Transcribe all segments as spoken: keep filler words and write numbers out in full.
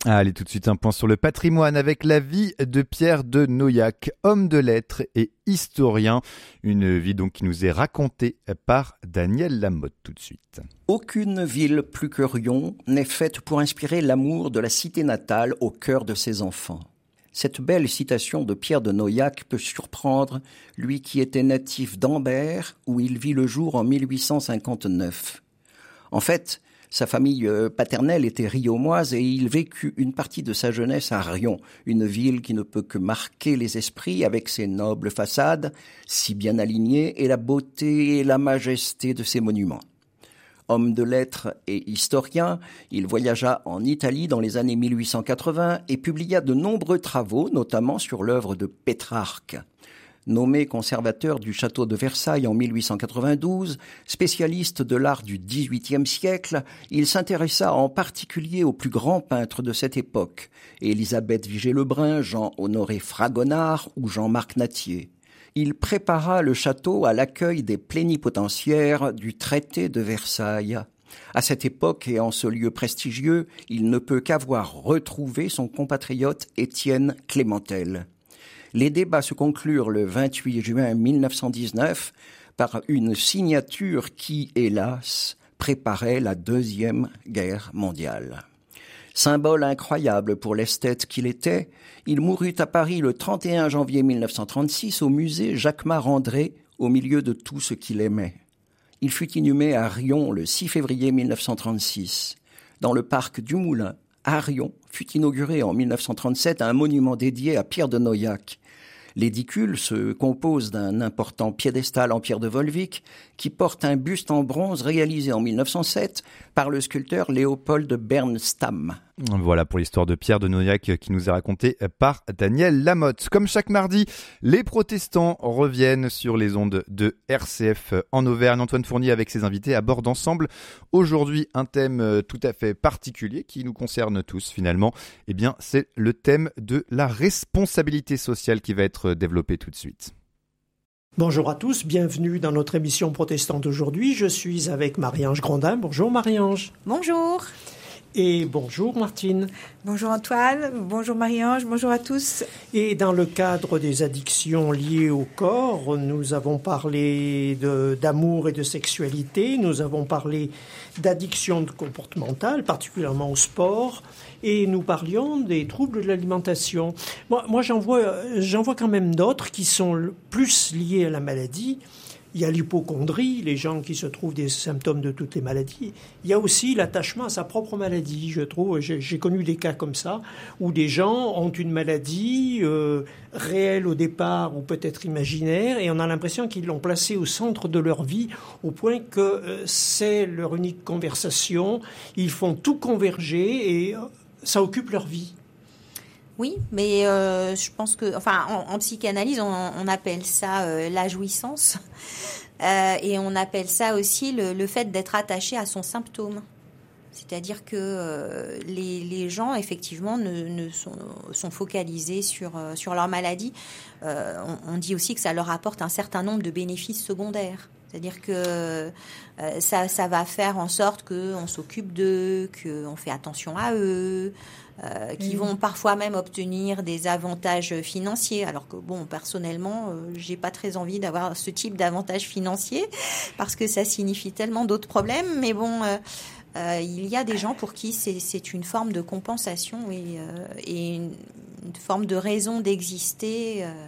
Allez, tout de suite un point sur le patrimoine avec la vie de Pierre de Nauyac, homme de lettres et historien. Une vie donc qui nous est racontée par Daniel Lamotte tout de suite. Aucune ville plus que Riom n'est faite pour inspirer l'amour de la cité natale au cœur de ses enfants. Cette belle citation de Pierre de Nauyac peut surprendre, lui qui était natif d'Ambert, où il vit le jour en mille huit cent cinquante-neuf. En fait, sa famille paternelle était riomoise et il vécut une partie de sa jeunesse à Riom, une ville qui ne peut que marquer les esprits avec ses nobles façades, si bien alignées, et la beauté et la majesté de ses monuments. Homme de lettres et historien, il voyagea en Italie dans les années mille huit cent quatre-vingts et publia de nombreux travaux, notamment sur l'œuvre de Pétrarque. Nommé conservateur du château de Versailles en mille huit cent quatre-vingt-douze, spécialiste de l'art du dix-huitième siècle, il s'intéressa en particulier aux plus grands peintres de cette époque, Élisabeth Vigée-Lebrun, Jean-Honoré Fragonard ou Jean-Marc Nattier. Il prépara le château à l'accueil des plénipotentiaires du traité de Versailles. À cette époque et en ce lieu prestigieux, il ne peut qu'avoir retrouvé son compatriote Étienne Clémentel. Les débats se conclurent le vingt-huit juin mille neuf cent dix-neuf par une signature qui, hélas, préparait la Deuxième Guerre mondiale. Symbole incroyable pour l'esthète qu'il était, il mourut à Paris le trente et un janvier mille neuf cent trente-six au musée Jacquemart-André, au milieu de tout ce qu'il aimait. Il fut inhumé à Riom le six février mille neuf cent trente-six. Dans le parc du Moulin, à Riom, fut inauguré en mille neuf cent trente-sept un monument dédié à Pierre de Nauyac. L'édicule se compose d'un important piédestal en pierre de Volvic qui porte un buste en bronze réalisé en mille neuf cent sept par le sculpteur Léopold Bernstam. Voilà pour l'histoire de Pierre de Nauyac qui nous est racontée par Daniel Lamotte. Comme chaque mardi, les protestants reviennent sur les ondes de R C F en Auvergne. Antoine Fournier avec ses invités aborde ensemble aujourd'hui un thème tout à fait particulier qui nous concerne tous finalement. Eh bien, c'est le thème de la responsabilité sociale qui va être développé tout de suite. Bonjour à tous, bienvenue dans notre émission protestante aujourd'hui. Je suis avec Marie-Ange Grandin. Bonjour Marie-Ange. Bonjour. Et bonjour Martine. Bonjour Antoine, bonjour Marie-Ange, bonjour à tous. Et dans le cadre des addictions liées au corps, nous avons parlé de, d'amour et de sexualité, nous avons parlé d'addiction comportementale, particulièrement au sport, et nous parlions des troubles de l'alimentation. Moi, moi j'en vois, j'en vois quand même d'autres qui sont plus liés à la maladie. Il y a l'hypocondrie, les gens qui se trouvent des symptômes de toutes les maladies. Il y a aussi l'attachement à sa propre maladie, je trouve. J'ai, j'ai connu des cas comme ça, où des gens ont une maladie euh, réelle au départ ou peut-être imaginaire, et on a l'impression qu'ils l'ont placée au centre de leur vie, au point que euh, c'est leur unique conversation. Ils font tout converger et euh, ça occupe leur vie. Oui, mais euh, je pense que, enfin, en, en psychanalyse, on, on appelle ça euh, la jouissance, euh, et on appelle ça aussi le, le fait d'être attaché à son symptôme. C'est-à-dire que euh, les, les gens, effectivement, ne, ne sont, sont focalisés sur, euh, sur leur maladie. Euh, on, on dit aussi que ça leur apporte un certain nombre de bénéfices secondaires. C'est-à-dire que euh, ça, ça va faire en sorte qu'on s'occupe d'eux, qu'on fait attention à eux, euh, qui mmh. vont parfois même obtenir des avantages financiers. Alors que, bon, personnellement, euh, j'ai pas très envie d'avoir ce type d'avantages financiers parce que ça signifie tellement d'autres problèmes. Mais bon, euh, euh, il y a des gens pour qui c'est, c'est une forme de compensation et, euh, et une, une forme de raison d'exister euh,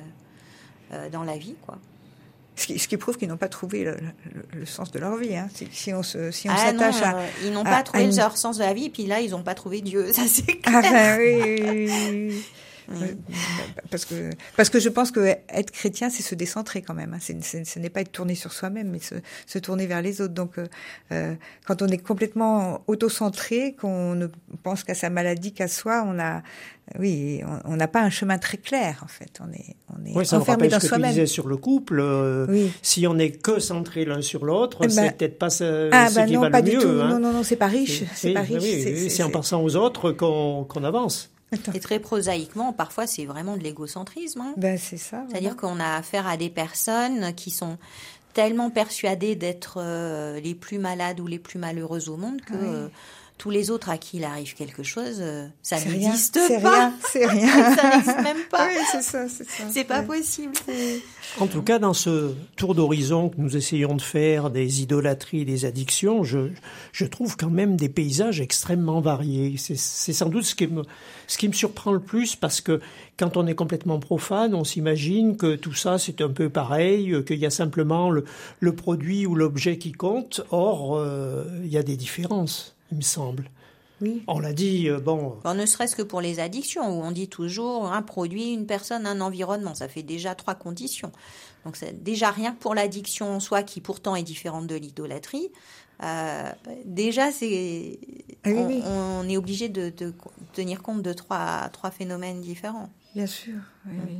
euh, dans la vie, quoi. Ce qui, ce qui prouve qu'ils n'ont pas trouvé le, le, le sens de leur vie. Hein. Si, si on, se, si on ah s'attache non, à... Ils n'ont à, pas trouvé une... leur sens de la vie, et puis là, ils n'ont pas trouvé Dieu. Ça, c'est clair. Ah ben oui, oui, oui, oui. Oui. Parce que parce que je pense que être chrétien, c'est se décentrer quand même. Hein. C'est, c'est, ce n'est pas être tourné sur soi-même, mais se, se tourner vers les autres. Donc, euh, quand on est complètement autocentré, qu'on ne pense qu'à sa maladie, qu'à soi, on a, oui, on n'a pas un chemin très clair en fait. On est, on est oui, ça enfermé me rappelle dans ce que soi-même. Tu disais sur le couple. Euh, oui. Si on n'est que centré l'un sur l'autre, ben, c'est peut-être pas ce, ah, ce ben qui non, va pas le du mieux. tout. Hein. Non, non, non, c'est pas riche. C'est, c'est pas riche. Oui, c'est, oui, c'est, c'est en c'est... pensant aux autres qu'on, qu'on avance. Attends. Et très prosaïquement, parfois, c'est vraiment de l'égocentrisme. Hein. Ben, c'est ça. C'est-à-dire voilà. qu'on a affaire à des personnes qui sont tellement persuadées d'être euh, les plus malades ou les plus malheureuses au monde que oui. euh, tous les autres à qui il arrive quelque chose, euh, ça c'est n'existe rien, c'est pas. Rien, c'est rien. Ça n'existe même pas. Oui, c'est ça, c'est ça. C'est pas ouais. possible. En tout cas, dans ce tour d'horizon que nous essayons de faire des idolâtries, des addictions, je, je trouve quand même des paysages extrêmement variés. C'est, c'est sans doute ce qui me, ce qui me surprend le plus, parce que quand on est complètement profane, on s'imagine que tout ça c'est un peu pareil, qu'il y a simplement le, le produit ou l'objet qui compte. Or, euh, il y a des différences, il me semble. Oui. On l'a dit, euh, bon... Bon, ne serait-ce que pour les addictions, où on dit toujours un produit, une personne, un environnement. Ça fait déjà trois conditions. Donc, c'est déjà rien que pour l'addiction en soi, qui pourtant est différente de l'idolâtrie. Euh, déjà, c'est, ah, oui, on, oui. on est obligé de, de tenir compte de trois, trois phénomènes différents. Bien sûr, oui, oui.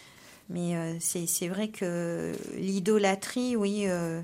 Mais euh, c'est, c'est vrai que l'idolâtrie, oui, euh,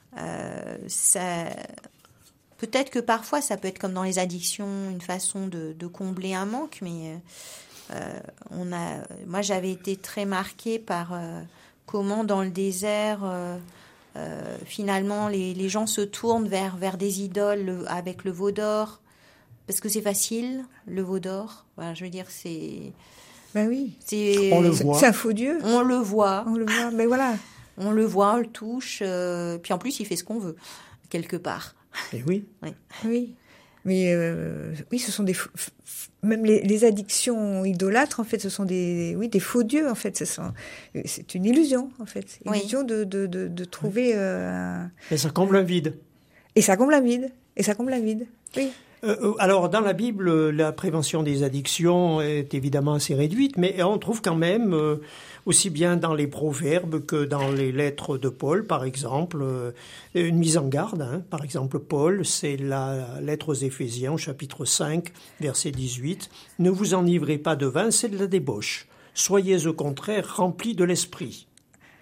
euh, ça... Peut-être que parfois, ça peut être comme dans les addictions, une façon de, de combler un manque, mais euh, on a, moi, j'avais été très marquée par euh, comment, dans le désert, euh, euh, finalement, les, les gens se tournent vers, vers des idoles le, avec le veau d'or, parce que c'est facile, le veau d'or. Voilà, je veux dire, c'est... Ben oui. C'est, on le voit. C'est un faux Dieu. On le voit. On le voit, mais voilà. On le voit, on le touche, euh, puis en plus, il fait ce qu'on veut, quelque part. Et oui. Oui. Oui. Mais euh, oui, ce sont des f- f- même les, les addictions idolâtres en fait, ce sont des oui des faux dieux en fait. Ce sont c'est une illusion en fait, une oui. illusion de de de, de trouver. Euh, un... Et ça comble un vide. Et ça comble un vide. Et ça comble un vide. Oui. Euh, alors, dans la Bible, la prévention des addictions est évidemment assez réduite, mais on trouve quand même, euh, aussi bien dans les proverbes que dans les lettres de Paul, par exemple, euh, une mise en garde. Hein. Par exemple, Paul, c'est la lettre aux Éphésiens, au chapitre cinq, verset dix-huit. « Ne vous enivrez pas de vin, c'est de la débauche. Soyez au contraire remplis de l'esprit. Oui. »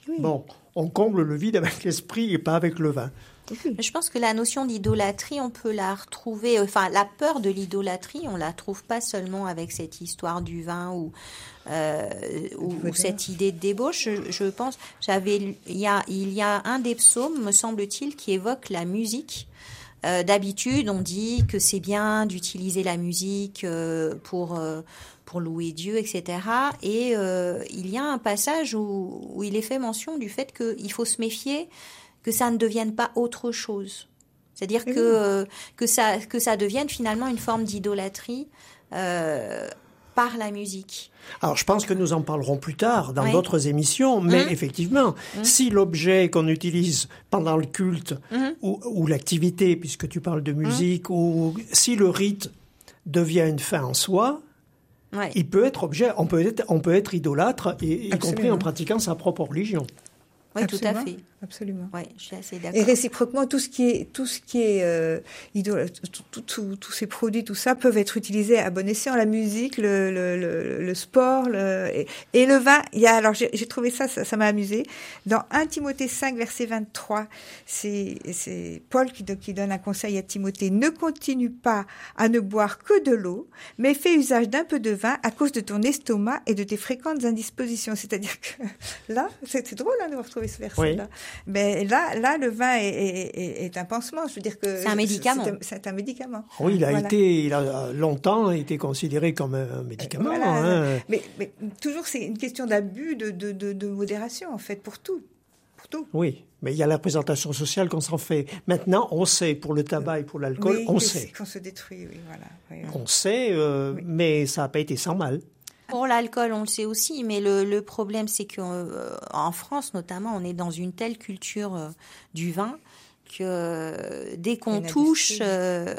Bon, on comble le vide avec l'esprit et pas avec le vin. Je pense que la notion d'idolâtrie, on peut la retrouver, enfin la peur de l'idolâtrie, on la trouve pas seulement avec cette histoire du vin ou, euh, ou, ou cette idée de débauche. Je, je pense, j'avais, il y a, il y a un des psaumes, me semble-t-il, qui évoque la musique. Euh, d'habitude, on dit que c'est bien d'utiliser la musique euh, pour euh, pour louer Dieu, et cetera. Et euh, il y a un passage où, où il est fait mention du fait qu'il faut se méfier que ça ne devienne pas autre chose. C'est-à-dire que, euh, que, ça, que ça devienne finalement une forme d'idolâtrie euh, par la musique. Alors, je pense que nous en parlerons plus tard dans oui. d'autres émissions, mais mmh. effectivement, mmh. si l'objet qu'on utilise pendant le culte mmh. ou, ou l'activité, puisque tu parles de musique, mmh. ou si le rite devient une fin en soi, ouais. il peut être objet, on peut être, on peut être idolâtre, et, y compris en pratiquant sa propre religion. Oui, absolument, tout à fait. Absolument. Oui, je suis assez d'accord. Et réciproquement, tout ce qui est, tout ce qui est euh, idole, tout, tout, tout, tous ces produits, tout ça, peuvent être utilisés à bon escient. La musique, le, le, le, le sport, le, et, et le vin. Il y a, alors j'ai, j'ai trouvé ça, ça, ça m'a amusé. Dans un Timothée cinq, verset vingt-trois, c'est, c'est Paul qui, qui donne un conseil à Timothée. Ne continue pas à ne boire que de l'eau, mais fais usage d'un peu de vin à cause de ton estomac et de tes fréquentes indispositions. C'est-à-dire que là, c'est, c'est drôle hein, de retrouver ce verset-là. Oui. Mais là, là, le vin est, est, est un pansement. Je veux dire que c'est un médicament. C'est un, c'est un médicament. Oui, il a voilà. été, il a longtemps été considéré comme un médicament. Voilà. Hein. Mais, mais toujours, c'est une question d'abus, de, de, de, de modération, en fait, pour tout, pour tout. Oui, mais il y a la présentation sociale qu'on s'en fait. Maintenant, on sait pour le tabac et pour l'alcool, oui, on sait. Qu'on se détruit, oui, voilà. Oui, oui. On sait, euh, oui. mais ça n'a pas été sans mal. Pour l'alcool, on le sait aussi, mais le, le problème, c'est qu'en euh, France, notamment, on est dans une telle culture euh, du vin que euh, dès qu'on touche euh,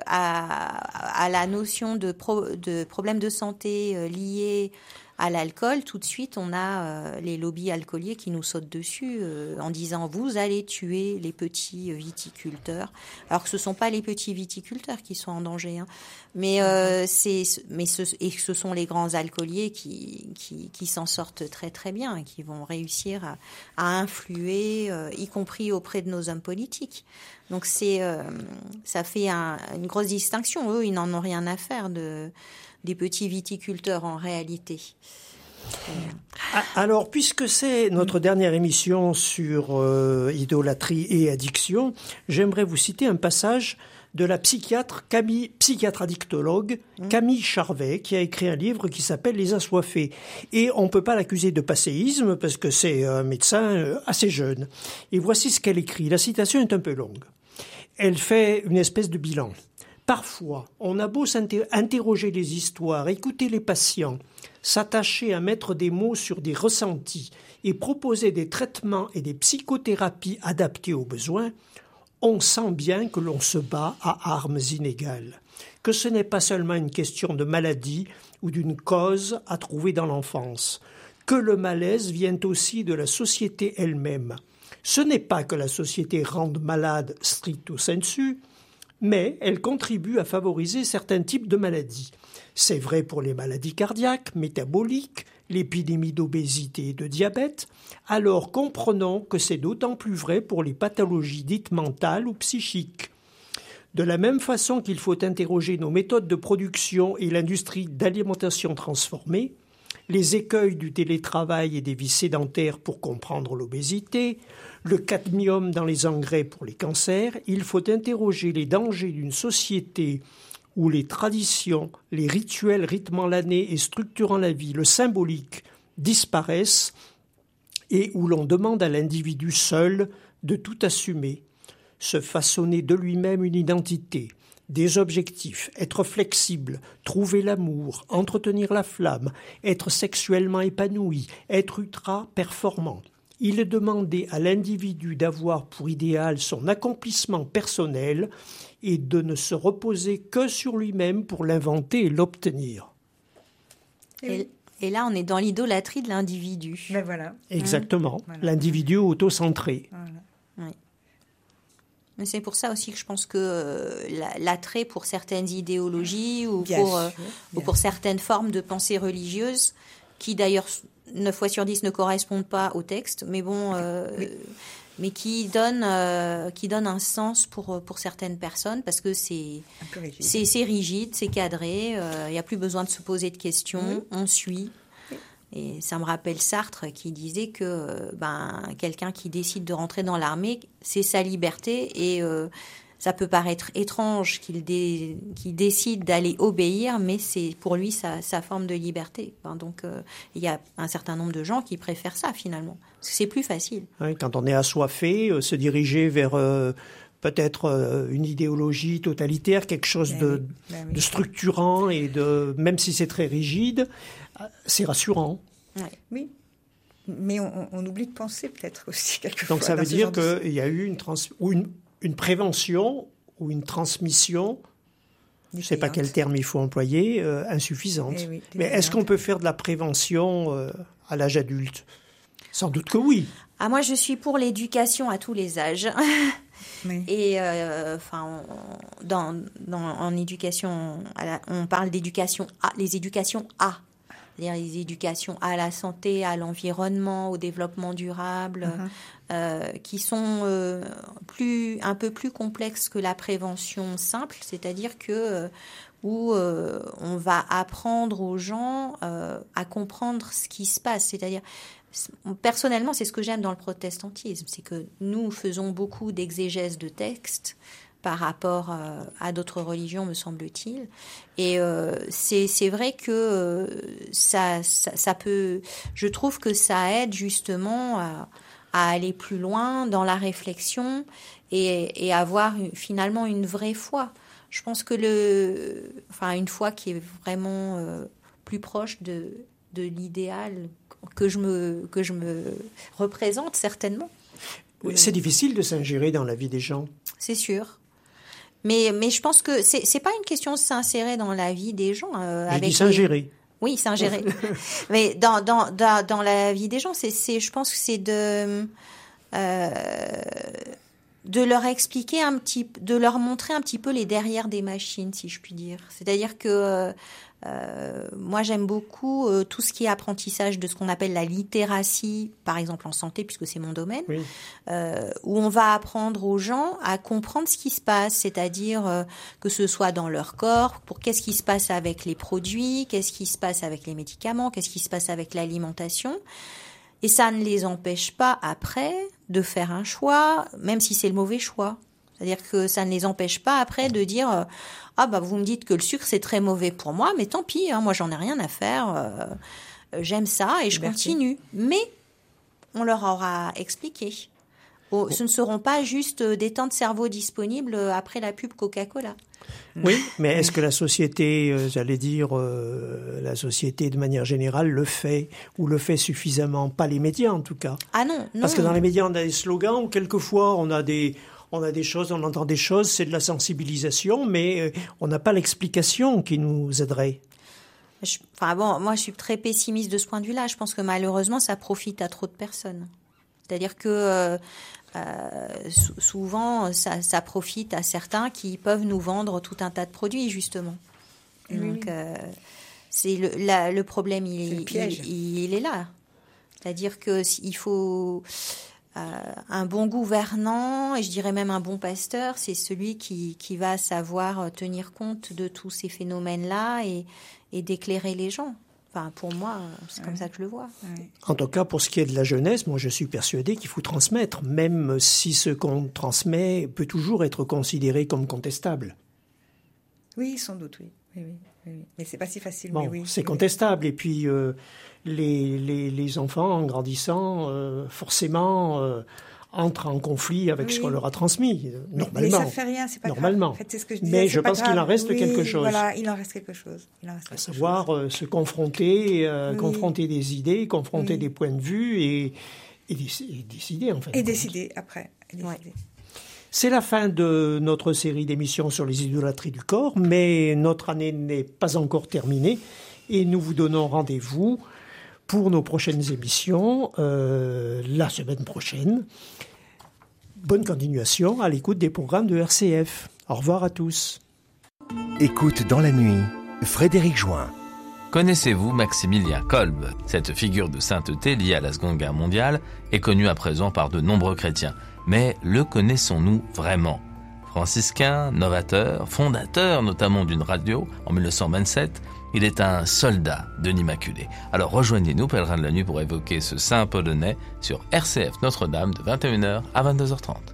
à, à la notion de, pro, de problèmes de santé euh, liés à l'alcool, tout de suite, on a euh, les lobbies alcooliers qui nous sautent dessus euh, en disant « vous allez tuer les petits viticulteurs ». Alors que ce ne sont pas les petits viticulteurs qui sont en danger, hein. mais, euh, c'est, mais ce, et ce sont les grands alcooliers qui, qui, qui s'en sortent très très bien, qui vont réussir à, à influer, euh, y compris auprès de nos hommes politiques. Donc c'est, euh, ça fait un, une grosse distinction. Eux, ils n'en ont rien à faire de... des petits viticulteurs en réalité. Alors, puisque c'est notre dernière émission sur euh, idolâtrie et addiction, j'aimerais vous citer un passage de la psychiatre, Camille, psychiatre addictologue Camille Charvet, qui a écrit un livre qui s'appelle « Les assoiffés ». Et on ne peut pas l'accuser de passéisme parce que c'est un médecin assez jeune. Et voici ce qu'elle écrit. La citation est un peu longue. Elle fait une espèce de bilan. Parfois, on a beau interroger les histoires, écouter les patients, s'attacher à mettre des mots sur des ressentis et proposer des traitements et des psychothérapies adaptées aux besoins, on sent bien que l'on se bat à armes inégales, que ce n'est pas seulement une question de maladie ou d'une cause à trouver dans l'enfance, que le malaise vient aussi de la société elle-même. Ce n'est pas que la société rende malade stricto sensu, mais elle contribue à favoriser certains types de maladies. C'est vrai pour les maladies cardiaques, métaboliques, l'épidémie d'obésité et de diabète, alors comprenons que c'est d'autant plus vrai pour les pathologies dites mentales ou psychiques. De la même façon qu'il faut interroger nos méthodes de production et l'industrie d'alimentation transformée, les écueils du télétravail et des vies sédentaires pour comprendre l'obésité, le cadmium dans les engrais pour les cancers, il faut interroger les dangers d'une société où les traditions, les rituels rythmant l'année et structurant la vie, le symbolique, disparaissent et où l'on demande à l'individu seul de tout assumer, se façonner de lui-même une identité, des objectifs, être flexible, trouver l'amour, entretenir la flamme, être sexuellement épanoui, être ultra-performant. Il est demandé à l'individu d'avoir pour idéal son accomplissement personnel et de ne se reposer que sur lui-même pour l'inventer et l'obtenir. Et, et là, on est dans l'idolâtrie de l'individu. Ben voilà. Exactement. Mmh. Voilà. L'individu auto-centré. Voilà. Oui. Mais c'est pour ça aussi que je pense que euh, l'attrait pour certaines idéologies ou Bien pour, sûr, euh, ou pour certaines formes de pensée religieuse, qui d'ailleurs neuf fois sur dix ne correspondent pas au texte, mais bon, euh, oui. mais qui donnent, euh, qui donnent un sens pour, pour certaines personnes, parce que c'est c'est, c'est rigide, c'est cadré, il euh, n'y a plus besoin de se poser de questions, oui. on suit. Et ça me rappelle Sartre qui disait que ben, quelqu'un qui décide de rentrer dans l'armée, c'est sa liberté et euh, ça peut paraître étrange qu'il, dé, qu'il décide d'aller obéir, mais c'est pour lui sa, sa forme de liberté. Enfin, donc euh, il y a un certain nombre de gens qui préfèrent ça finalement, parce que c'est plus facile. Oui, quand on est assoiffé, euh, se diriger vers euh, peut-être euh, une idéologie totalitaire, quelque chose ben de, oui, ben oui. de structurant, et de, même si c'est très rigide, c'est rassurant. Ouais. Oui, mais on, on oublie de penser peut-être aussi quelquefois. Donc ça veut dire qu'il de... y a eu une, trans... ou une, une prévention ou une transmission, je ne sais pas quel terme il faut employer, euh, insuffisante. Eh oui, mais est-ce qu'on peut faire de la prévention euh, à l'âge adulte ? Sans doute que oui. Ah, moi, je suis pour l'éducation à tous les âges. Oui. Et euh, enfin, on, dans, dans, en éducation, la, on parle d'éducation à, les éducations à, c'est-à-dire les éducations à la santé, à l'environnement, au développement durable, uh-huh. euh, qui sont euh, plus, un peu plus complexes que la prévention simple, c'est-à-dire que euh, où euh, on va apprendre aux gens euh, à comprendre ce qui se passe, c'est-à-dire personnellement, c'est ce que j'aime dans le protestantisme, c'est que nous faisons beaucoup d'exégèse de textes par rapport euh, à d'autres religions, me semble-t-il. Et euh, c'est, c'est vrai que euh, ça, ça, ça peut... Je trouve que ça aide justement à, à aller plus loin dans la réflexion et, et avoir finalement une vraie foi. Je pense que le... Enfin, une foi qui est vraiment euh, plus proche de, de l'idéal que je me, que je me représente, certainement. C'est difficile de s'ingérer dans la vie des gens. C'est sûr. Mais, mais je pense que c'est, c'est pas une question de s'insérer dans la vie des gens. Euh, je avec dis s'ingérer. Les... Oui, s'ingérer. Mais dans, dans, dans, dans la vie des gens, c'est, c'est, je pense que c'est de... Euh, de leur expliquer un petit, de leur montrer un petit peu les derrière des machines, si je puis dire. C'est-à-dire que euh, moi j'aime beaucoup euh, tout ce qui est apprentissage de ce qu'on appelle la littératie, par exemple en santé, puisque c'est mon domaine, oui. euh, où on va apprendre aux gens à comprendre ce qui se passe, c'est-à-dire euh, que ce soit dans leur corps, pour qu'est-ce qui se passe avec les produits, qu'est-ce qui se passe avec les médicaments, qu'est-ce qui se passe avec l'alimentation. Et ça ne les empêche pas après de faire un choix, même si c'est le mauvais choix. C'est-à-dire que ça ne les empêche pas après de dire euh, ah bah vous me dites que le sucre c'est très mauvais pour moi, mais tant pis, hein, moi j'en ai rien à faire, euh, j'aime ça et je Merci. continue. Mais on leur aura expliqué. Oh, ce ne seront pas juste des temps de cerveau disponibles après la pub Coca-Cola. Oui, mais est-ce que la société, euh, j'allais dire, euh, la société de manière générale le fait, ou le fait suffisamment? Pas les médias en tout cas. Ah non, non. Parce que dans les médias on a des slogans, où quelquefois on a des... On a des choses, on entend des choses, c'est de la sensibilisation, mais on n'a pas l'explication qui nous aiderait. Je, enfin bon, moi je suis très pessimiste de ce point de vue-là. Je pense que malheureusement ça profite à trop de personnes. C'est-à-dire que euh, euh, souvent ça, ça profite à certains qui peuvent nous vendre tout un tas de produits justement. Oui. Donc euh, c'est le, la, le problème, il, le piège. il, il est là. C'est-à-dire que il faut Euh, un bon gouvernant, et je dirais même un bon pasteur, c'est celui qui, qui va savoir tenir compte de tous ces phénomènes-là et, et d'éclairer les gens. Enfin, pour moi, c'est ouais. comme ça que je le vois. Ouais. En tout cas, pour ce qui est de la jeunesse, moi je suis persuadé qu'il faut transmettre, même si ce qu'on transmet peut toujours être considéré comme contestable. Oui, sans doute, oui. oui, oui, oui. Mais c'est pas si facile. Bon, mais oui, c'est oui. contestable. Et puis, euh, les, les, les enfants, en grandissant, euh, forcément, euh, entrent en conflit avec oui. ce qu'on leur a transmis, mais, normalement. Mais ça fait rien, c'est pas normalement. grave. En fait, c'est ce que je disais, mais c'est je pas pense grave. qu'il en reste oui, quelque chose. Voilà, il en reste quelque chose. Il en reste quelque à savoir chose. Euh, se confronter, euh, oui. confronter des idées, confronter oui. des points de vue et, et, et décider, en fait. Et décider, après. Et décider. Ouais. C'est la fin de notre série d'émissions sur les idolâtries du corps, mais notre année n'est pas encore terminée et nous vous donnons rendez-vous pour nos prochaines émissions euh, la semaine prochaine. Bonne continuation à l'écoute des programmes de R C F. Au revoir à tous. Écoute dans la nuit, Frédéric Join. Connaissez-vous Maximilien Kolbe? Cette figure de sainteté liée à la Seconde Guerre mondiale est connue à présent par de nombreux chrétiens. Mais le connaissons-nous vraiment? Franciscain, novateur, fondateur notamment d'une radio en mille neuf cent vingt-sept, il est un soldat de l'Immaculée. Alors rejoignez-nous, pèlerins de la nuit, pour évoquer ce saint polonais sur R C F Notre-Dame de vingt et une heures à vingt-deux heures trente.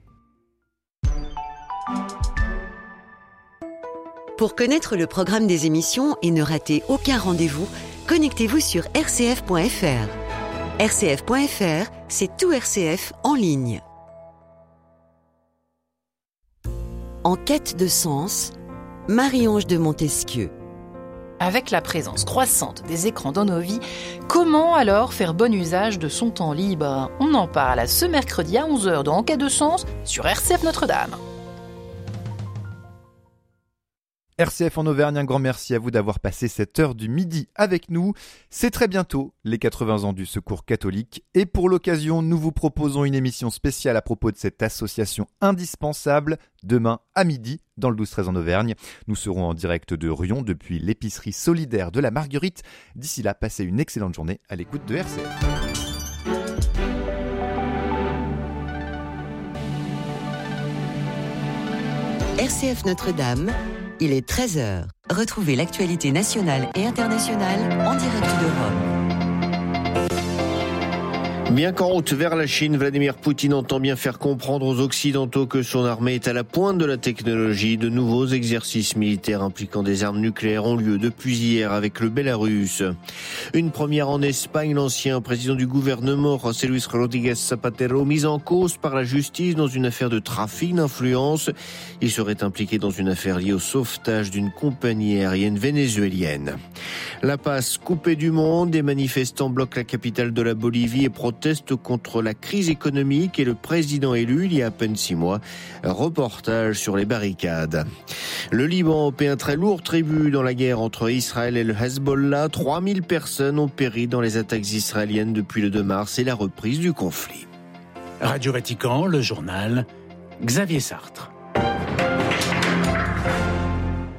Pour connaître le programme des émissions et ne rater aucun rendez-vous, connectez-vous sur r c f point f r. r c f point f r, c'est tout R C F en ligne. En quête de sens, Marie-Ange de Montesquieu. Avec la présence croissante des écrans dans nos vies, comment alors faire bon usage de son temps libre? On en parle ce mercredi à onze heures dans En quête de sens sur R C F Notre-Dame. R C F en Auvergne, un grand merci à vous d'avoir passé cette heure du midi avec nous. C'est très bientôt les quatre-vingts ans du Secours catholique et pour l'occasion, nous vous proposons une émission spéciale à propos de cette association indispensable demain à midi dans le douze treize en Auvergne. Nous serons en direct de Rion depuis l'épicerie solidaire de la Marguerite. D'ici là, passez une excellente journée à l'écoute de R C F. R C F Notre-Dame, il est treize heures. Retrouvez l'actualité nationale et internationale en direct de Rome. Bien qu'en route vers la Chine, Vladimir Poutine entend bien faire comprendre aux Occidentaux que son armée est à la pointe de la technologie. De nouveaux exercices militaires impliquant des armes nucléaires ont lieu depuis hier avec le Bélarus. Une première en Espagne, l'ancien président du gouvernement, José Luis Rodríguez Zapatero, mis en cause par la justice dans une affaire de trafic d'influence. Il serait impliqué dans une affaire liée au sauvetage d'une compagnie aérienne vénézuélienne. La Paz coupée du monde, des manifestants bloquent la capitale de la Bolivie et protestent contre la crise économique et le président élu il y a à peine six mois. Reportage sur les barricades. Le Liban paie un très lourd tribut dans la guerre entre Israël et le Hezbollah. trois mille personnes ont péri dans les attaques israéliennes depuis le deux mars et la reprise du conflit. Radio Vatican, le journal, Xavier Sartre.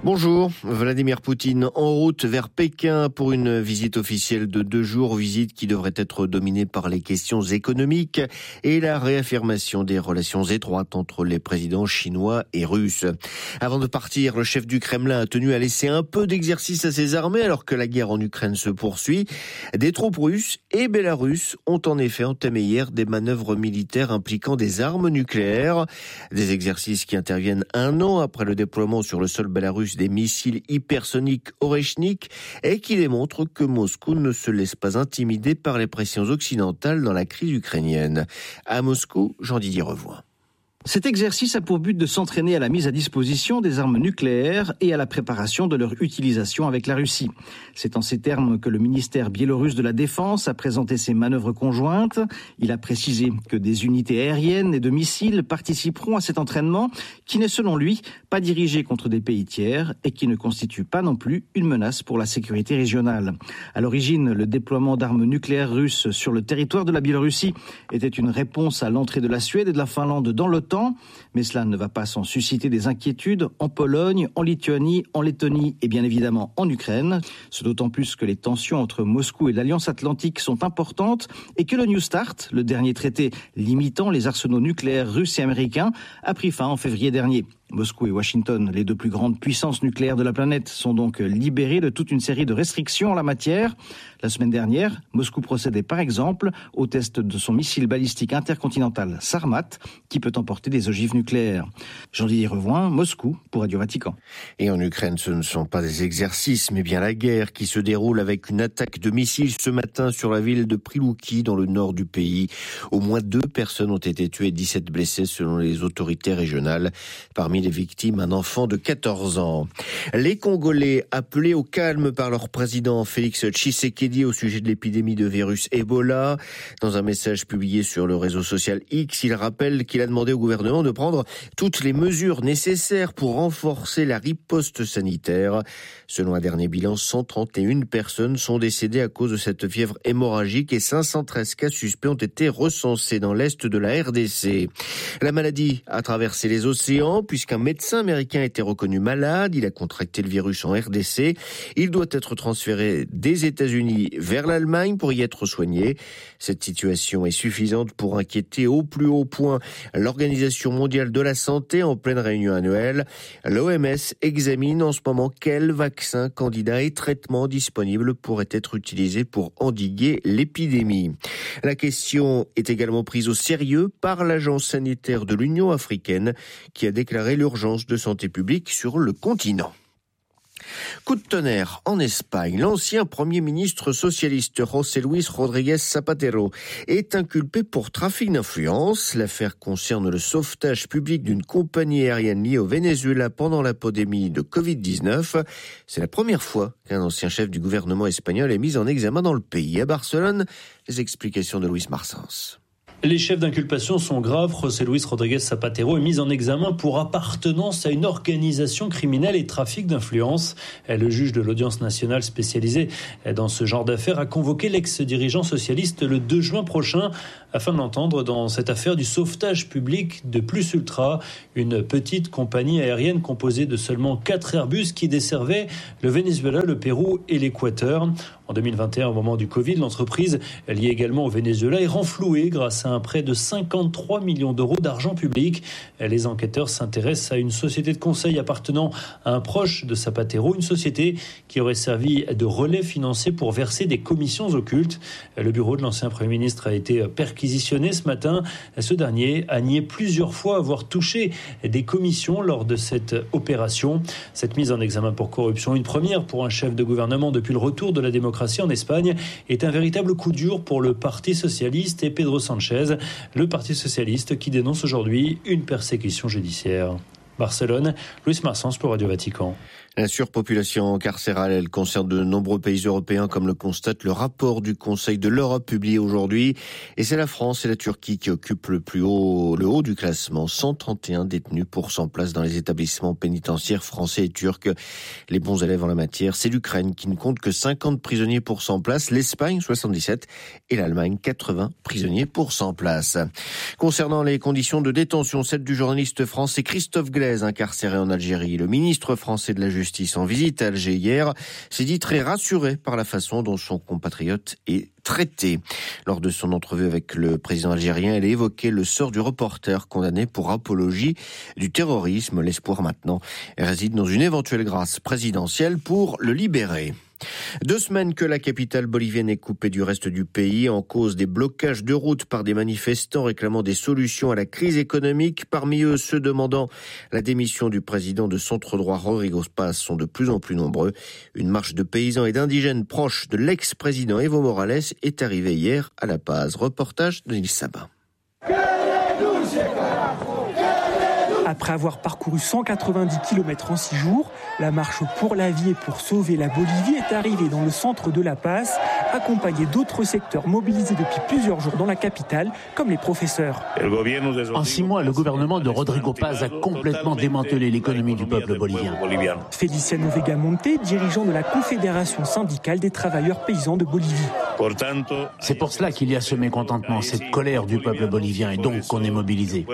Bonjour, Vladimir Poutine en route vers Pékin pour une visite officielle de deux jours, visite qui devrait être dominée par les questions économiques et la réaffirmation des relations étroites entre les présidents chinois et russes. Avant de partir, le chef du Kremlin a tenu à laisser un peu d'exercice à ses armées alors que la guerre en Ukraine se poursuit. Des troupes russes et belarusses ont en effet entamé hier des manœuvres militaires impliquant des armes nucléaires. Des exercices qui interviennent un an après le déploiement sur le sol belarus des missiles hypersoniques Oreshnik et qui démontrent que Moscou ne se laisse pas intimider par les pressions occidentales dans la crise ukrainienne. À Moscou, Jean-Didier Revoin. Cet exercice a pour but de s'entraîner à la mise à disposition des armes nucléaires et à la préparation de leur utilisation avec la Russie. C'est en ces termes que le ministère biélorusse de la Défense a présenté ses manœuvres conjointes. Il a précisé que des unités aériennes et de missiles participeront à cet entraînement qui n'est selon lui pas dirigé contre des pays tiers et qui ne constitue pas non plus une menace pour la sécurité régionale. À l'origine, le déploiement d'armes nucléaires russes sur le territoire de la Biélorussie était une réponse à l'entrée de la Suède et de la Finlande dans l'OTAN. Mais cela ne va pas sans susciter des inquiétudes en Pologne, en Lituanie, en Lettonie et bien évidemment en Ukraine. C'est d'autant plus que les tensions entre Moscou et l'Alliance Atlantique sont importantes et que le New START, le dernier traité limitant les arsenaux nucléaires russes et américains, a pris fin en février dernier. Moscou et Washington, les deux plus grandes puissances nucléaires de la planète, sont donc libérés de toute une série de restrictions en la matière. La semaine dernière, Moscou procédait par exemple au test de son missile balistique intercontinental Sarmat, qui peut emporter des ogives nucléaires. Jean-Didier Revoin, Moscou, pour Radio Vatican. Et en Ukraine, ce ne sont pas des exercices, mais bien la guerre qui se déroule avec une attaque de missiles ce matin sur la ville de Prilouki, dans le nord du pays. Au moins deux personnes ont été tuées et dix-sept blessées selon les autorités régionales. Parmi les victimes, un enfant de quatorze ans. Les Congolais, appelés au calme par leur président Félix Tshisekedi au sujet de l'épidémie de virus Ebola. Dans un message publié sur le réseau social X, il rappelle qu'il a demandé au gouvernement de prendre toutes les mesures nécessaires pour renforcer la riposte sanitaire. Selon un dernier bilan, cent trente et une personnes sont décédées à cause de cette fièvre hémorragique et cinq cent treize cas suspects ont été recensés dans l'est de la R D C. La maladie a traversé les océans puisqu'un médecin américain a été reconnu malade. Il a contracté le virus en R D C. Il doit être transféré des États-Unis vers l'Allemagne pour y être soigné. Cette situation est suffisante pour inquiéter au plus haut point l'Organisation mondiale de la santé en pleine réunion annuelle. L'O M S examine en ce moment quels vaccins, candidats et traitements disponibles pourraient être utilisés pour endiguer l'épidémie. La question est également prise au sérieux par l'Agence sanitaire de l'Union africaine qui a déclaré l'urgence de santé publique sur le continent. Coup de tonnerre en Espagne. L'ancien Premier ministre socialiste José Luis Rodríguez Zapatero est inculpé pour trafic d'influence. L'affaire concerne le sauvetage public d'une compagnie aérienne liée au Venezuela pendant la pandémie de covid dix-neuf. C'est la première fois qu'un ancien chef du gouvernement espagnol est mis en examen dans le pays. À Barcelone, les explications de Luis Marsens. Les chefs d'inculpation sont graves. José Luis Rodríguez Zapatero est mis en examen pour appartenance à une organisation criminelle et trafic d'influence. Le juge de l'audience nationale spécialisée dans ce genre d'affaires a convoqué l'ex-dirigeant socialiste le deux juin prochain afin de l'entendre dans cette affaire du sauvetage public de Plus Ultra, une petite compagnie aérienne composée de seulement quatre Airbus qui desservait le Venezuela, le Pérou et l'Équateur. En deux mille vingt et un, au moment du Covid, l'entreprise, liée également au Venezuela, est renflouée grâce à un prêt de cinquante-trois millions d'euros d'argent public. Les enquêteurs s'intéressent à une société de conseil appartenant à un proche de Zapatero, une société qui aurait servi de relais financier pour verser des commissions occultes. Le bureau de l'ancien Premier ministre a été perquisitionné ce matin. Ce dernier a nié plusieurs fois avoir touché des commissions lors de cette opération. Cette mise en examen pour corruption, une première pour un chef de gouvernement depuis le retour de la démocratie en Espagne, est un véritable coup dur pour le Parti socialiste et Pedro Sánchez, le Parti socialiste qui dénonce aujourd'hui une persécution judiciaire. Barcelone, Luis Marsens pour Radio Vatican. La surpopulation carcérale, elle concerne de nombreux pays européens, comme le constate le rapport du Conseil de l'Europe publié aujourd'hui. Et c'est la France et la Turquie qui occupent le plus haut, le haut du classement. cent trente et un détenus pour cent places dans les établissements pénitentiaires français et turcs. Les bons élèves en la matière, c'est l'Ukraine qui ne compte que cinquante prisonniers pour cent places, l'Espagne soixante-dix-sept et l'Allemagne quatre-vingts prisonniers pour cent places. Concernant les conditions de détention, celle du journaliste français Christophe Glaise, incarcéré en Algérie. Le ministre français de la Justice justice en visite à Alger hier, s'est dit très rassuré par la façon dont son compatriote est traité. Lors de son entrevue avec le président algérien, elle a évoqué le sort du reporter condamné pour apologie du terrorisme. L'espoir maintenant réside dans une éventuelle grâce présidentielle pour le libérer. Deux semaines que la capitale bolivienne est coupée du reste du pays en cause des blocages de routes par des manifestants réclamant des solutions à la crise économique. Parmi eux, ceux demandant la démission du président de centre-droit Rodrigo Paz sont de plus en plus nombreux. Une marche de paysans et d'indigènes proches de l'ex-président Evo Morales est arrivée hier à La Paz. Reportage de Nils Sabin. Après avoir parcouru cent quatre-vingt-dix kilomètres en six jours, la marche pour la vie et pour sauver la Bolivie est arrivée dans le centre de La Paz, accompagnée d'autres secteurs mobilisés depuis plusieurs jours dans la capitale, comme les professeurs. En six mois, le gouvernement de Rodrigo Paz a complètement démantelé l'économie du peuple bolivien. Feliciano Vegamonte, dirigeant de la Confédération syndicale des travailleurs paysans de Bolivie. C'est pour cela qu'il y a ce mécontentement, cette colère du peuple bolivien, et donc qu'on est mobilisé.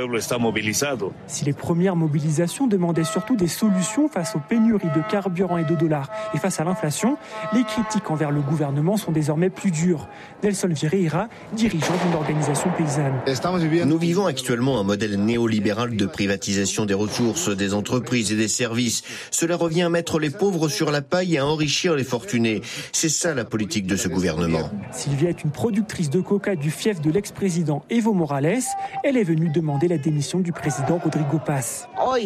Si les premières mobilisations demandaient surtout des solutions face aux pénuries de carburant et de dollars et face à l'inflation, les critiques envers le gouvernement sont désormais plus dures. Nelson Vieira, dirigeant d'une organisation paysanne. Nous vivons actuellement un modèle néolibéral de privatisation des ressources, des entreprises et des services. Cela revient à mettre les pauvres sur la paille et à enrichir les fortunés. C'est ça la politique de ce gouvernement. Sylvia est une productrice de coca du fief de l'ex-président Evo Morales. Elle est venue demander la démission du président Rodrigo Paz.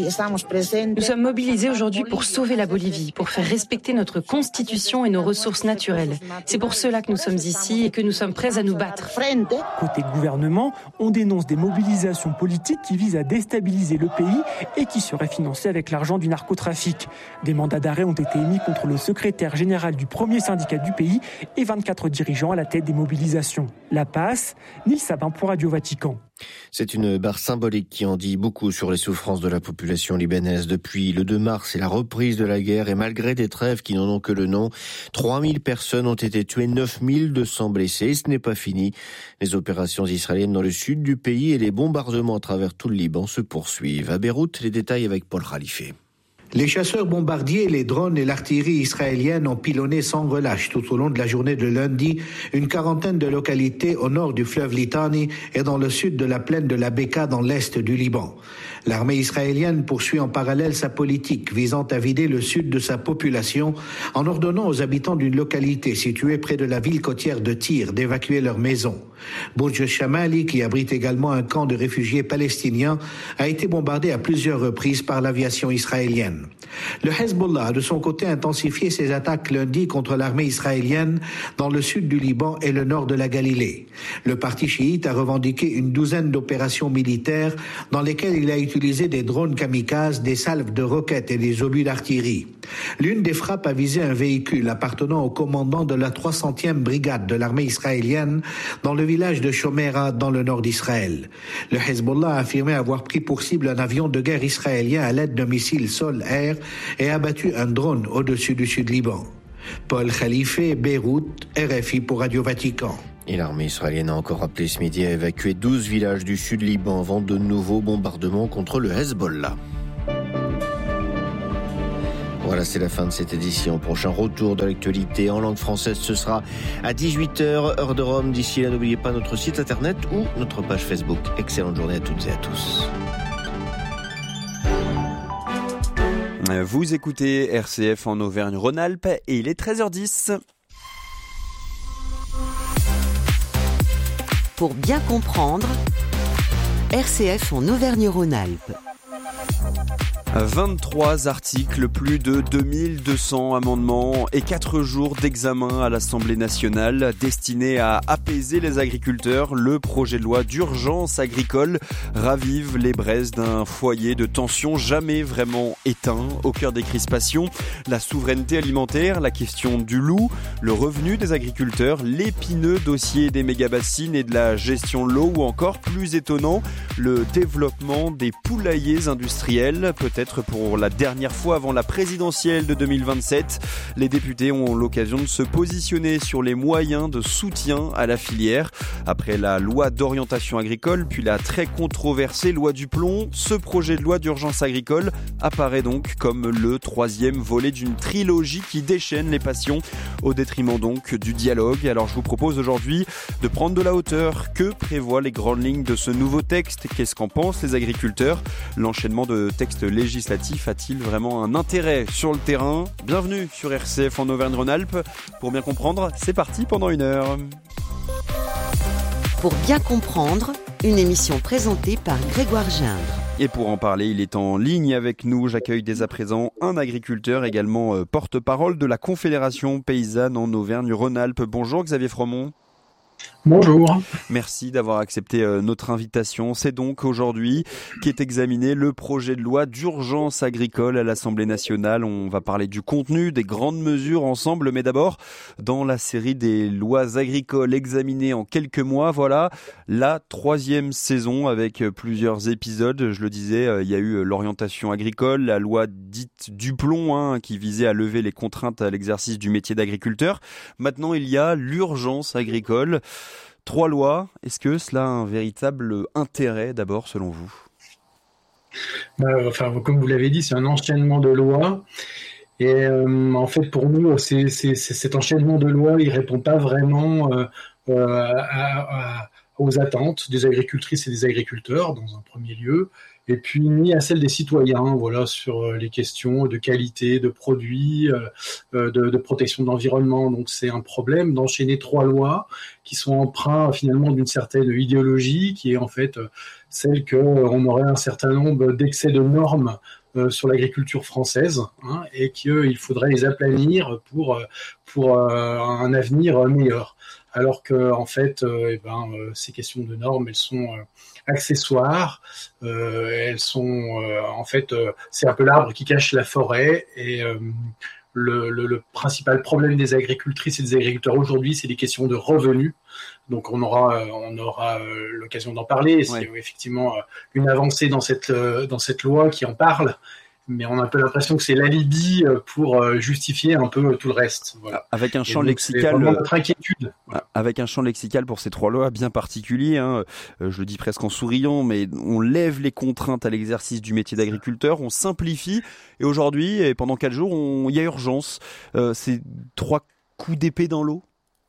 Nous sommes mobilisés aujourd'hui pour sauver la Bolivie, pour faire respecter notre constitution et nos ressources naturelles. C'est pour cela que nous sommes ici et que nous sommes prêts à nous battre. Côté gouvernement, on dénonce des mobilisations politiques qui visent à déstabiliser le pays et qui seraient financées avec l'argent du narcotrafic. Des mandats d'arrêt ont été émis contre le secrétaire général du premier syndicat du pays et vingt-quatre dirigeants à la tête des mobilisations. La Paz, Nils Sabin pour Radio Vatican. C'est une barre symbolique qui en dit beaucoup sur les souffrances de la population libanaise depuis le deux mars et la reprise de la guerre. Et malgré des trêves qui n'en ont que le nom, trois mille personnes ont été tuées, neuf mille deux cents blessés. Et ce n'est pas fini. Les opérations israéliennes dans le sud du pays et les bombardements à travers tout le Liban se poursuivent. À Beyrouth, les détails avec Paul Khalife. Les chasseurs bombardiers, les drones et l'artillerie israélienne ont pilonné sans relâche tout au long de la journée de lundi une quarantaine de localités au nord du fleuve Litani et dans le sud de la plaine de la Beka dans l'est du Liban. L'armée israélienne poursuit en parallèle sa politique visant à vider le sud de sa population en ordonnant aux habitants d'une localité située près de la ville côtière de Tyr d'évacuer leurs maisons. Bourj Shamali, qui abrite également un camp de réfugiés palestiniens, a été bombardé à plusieurs reprises par l'aviation israélienne. Le Hezbollah a de son côté intensifié ses attaques lundi contre l'armée israélienne dans le sud du Liban et le nord de la Galilée. Le parti chiite a revendiqué une douzaine d'opérations militaires dans lesquelles il a utilisé des drones kamikazes, des salves de roquettes et des obus d'artillerie. L'une des frappes a visé un véhicule appartenant au commandant de la trois centième brigade de l'armée israélienne dans le village de Shomera dans le nord d'Israël. Le Hezbollah a affirmé avoir pris pour cible un avion de guerre israélien à l'aide de missiles sol-air et a abattu un drone au-dessus du sud-Liban. Paul Khalife, Beyrouth, R F I pour Radio Vatican. Et l'armée israélienne a encore appelé ce midi à évacuer douze villages du sud-Liban avant de nouveaux bombardements contre le Hezbollah. Voilà, c'est la fin de cette édition. Prochain retour de l'actualité en langue française, ce sera à dix-huit heures, heure de Rome. D'ici là, n'oubliez pas notre site internet ou notre page Facebook. Excellente journée à toutes et à tous. Vous écoutez R C F en Auvergne-Rhône-Alpes et il est treize heures dix. Pour bien comprendre, R C F en Auvergne-Rhône-Alpes. vingt-trois articles, plus de deux mille deux cents amendements et quatre jours d'examen à l'Assemblée nationale destinés à apaiser les agriculteurs. Le projet de loi d'urgence agricole ravive les braises d'un foyer de tension jamais vraiment éteint. Au cœur des crispations, la souveraineté alimentaire, la question du loup, le revenu des agriculteurs, l'épineux dossier des mégabassines et de la gestion de l'eau ou encore, plus étonnant, le développement des poulaillers industriels. Peut-être peut-être pour la dernière fois avant la présidentielle de deux mille vingt-sept. Les députés ont l'occasion de se positionner sur les moyens de soutien à la filière. Après la loi d'orientation agricole, puis la très controversée loi du plomb, ce projet de loi d'urgence agricole apparaît donc comme le troisième volet d'une trilogie qui déchaîne les passions au détriment donc du dialogue. Alors je vous propose aujourd'hui de prendre de la hauteur. Que prévoient les grandes lignes de ce nouveau texte? Qu'est-ce qu'en pensent les agriculteurs? L'enchaînement de textes législatifs a-t-il vraiment un intérêt sur le terrain? Bienvenue sur R C F en Auvergne-Rhône-Alpes. Pour bien comprendre, c'est parti pendant une heure. Pour bien comprendre, une émission présentée par Grégoire Gindre. Et pour en parler, il est en ligne avec nous. J'accueille dès à présent un agriculteur, également porte-parole de la Confédération paysanne en Auvergne-Rhône-Alpes. Bonjour Xavier Fromont. Bonjour. Merci d'avoir accepté notre invitation. C'est donc aujourd'hui qu'est examiné le projet de loi d'urgence agricole à l'Assemblée nationale. On va parler du contenu, des grandes mesures ensemble, mais d'abord, dans la série des lois agricoles examinées en quelques mois, voilà la troisième saison avec plusieurs épisodes. Je le disais, il y a eu l'orientation agricole, la loi dite du plomb, hein, qui visait à lever les contraintes à l'exercice du métier d'agriculteur. Maintenant, il y a l'urgence agricole. Trois lois, est-ce que cela a un véritable intérêt d'abord selon vous? euh, Enfin, comme vous l'avez dit, c'est un enchaînement de lois. Et euh, en fait, pour nous, c'est, c'est, c'est cet enchaînement de lois, il répond pas vraiment euh, euh, à, à, aux attentes des agricultrices et des agriculteurs, dans un premier lieu, et puis ni à celles des citoyens, voilà, sur les questions de qualité, de produits, euh, de, de protection de l'environnement. Donc c'est un problème d'enchaîner trois lois qui sont empreintes finalement d'une certaine idéologie, qui est en fait celle qu'on aurait un certain nombre d'excès de normes euh, sur l'agriculture française, hein, et qu'il faudrait les aplanir pour, pour euh, un avenir meilleur. Alors que en fait, euh, eh ben, euh, ces questions de normes, elles sont euh, accessoires, euh, elles sont euh, en fait, euh, c'est un peu l'arbre qui cache la forêt. Et euh, le, le, le principal problème des agricultrices et des agriculteurs aujourd'hui, c'est des questions de revenus. Donc on aura, on aura euh, l'occasion d'en parler. C'est ouais. effectivement euh, une avancée dans cette euh, dans cette loi qui en parle. Mais on a un peu l'impression que c'est l'alibi pour justifier un peu tout le reste. Voilà. Avec un champ donc, lexical, c'est notre inquiétude. Voilà. Avec un champ lexical pour ces trois lois bien particulier. Hein. Je le dis presque en souriant, mais on lève les contraintes à l'exercice du métier d'agriculteur, on simplifie. Et aujourd'hui, et pendant quatre jours, on... il y a urgence. Euh, c'est trois coups d'épée dans l'eau.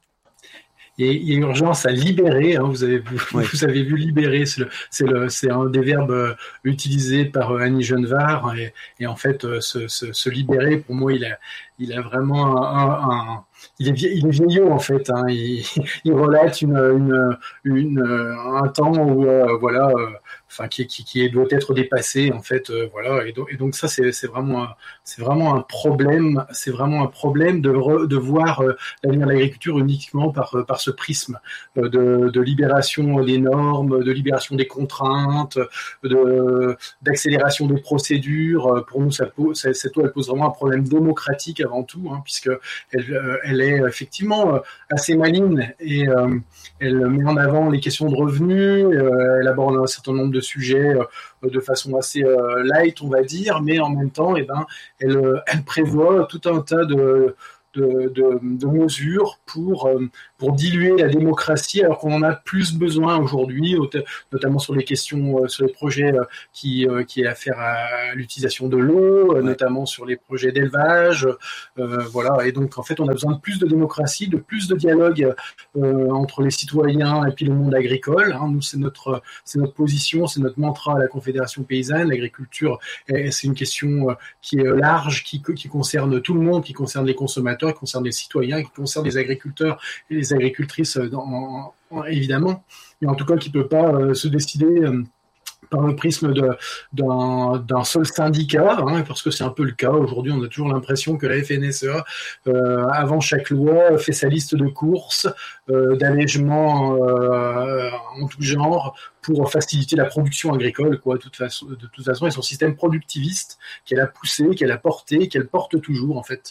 Et il y a urgence à libérer. Hein, vous avez vous, ouais. vous avez vu libérer, c'est le, c'est le, c'est un des verbes euh, utilisés par euh, Annie Genevard. Et, et en fait, euh, se, se, se libérer, pour moi, il a, il a vraiment un, un, un il est vieillot, il est vieillot en fait. Hein, il, il relate une, une, une, un temps où euh, voilà. Euh, Enfin, qui, qui, qui doit être dépassé en fait, euh, voilà. Et donc, et donc ça, c'est, c'est vraiment, un, c'est vraiment un problème. C'est vraiment un problème de, re, de voir euh, l'avenir de l'agriculture uniquement par par ce prisme euh, de, de libération des normes, de libération des contraintes, de d'accélération des procédures. Pour nous, ça pose, ça, cette loi, elle pose vraiment un problème démocratique avant tout, hein, puisque elle, euh, elle est effectivement assez maligne et euh, elle met en avant les questions de revenus. Euh, elle aborde un certain nombre de sujets euh, de façon assez euh, light, on va dire, mais en même temps, eh ben, elle, elle prévoit tout un tas de, de, de, de mesures pour, euh, pour diluer la démocratie, alors qu'on en a plus besoin aujourd'hui, notamment sur les questions, euh, sur les projets euh, qui, euh, qui aient affaire à l'utilisation de l'eau, euh, ouais. notamment sur les projets d'élevage, euh, voilà. Et donc, en fait, on a besoin de plus de démocratie, de plus de dialogue euh, entre les citoyens et puis le monde agricole. Hein. Nous, c'est notre, c'est notre position, c'est notre mantra à la Confédération paysanne. L'agriculture, c'est une question euh, qui est large, qui, qui concerne tout le monde, qui concerne les consommateurs, qui concerne les citoyens, qui concerne les agriculteurs et les agricultrices, dans, en, évidemment, mais en tout cas qui ne peut pas euh, se décider euh, par le prisme de, d'un, d'un seul syndicat, hein, parce que c'est un peu le cas. Aujourd'hui, on a toujours l'impression que la F N S E A, euh, avant chaque loi, fait sa liste de courses, euh, d'allègements euh, en tout genre, pour faciliter la production agricole, quoi, de toute façon, de toute façon, et son système productiviste qu'elle a poussé, qu'elle a porté, qu'elle porte toujours, en fait.